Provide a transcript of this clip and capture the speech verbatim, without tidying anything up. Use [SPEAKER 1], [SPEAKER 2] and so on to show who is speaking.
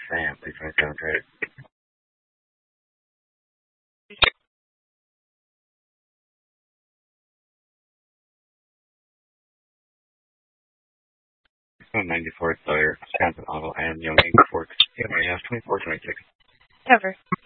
[SPEAKER 1] Sam, please twenty-seven trade. ninety-four Sawyer, Wisconsin Auto, and Young Forks, T M A F twenty-four twenty-six.
[SPEAKER 2] Cover.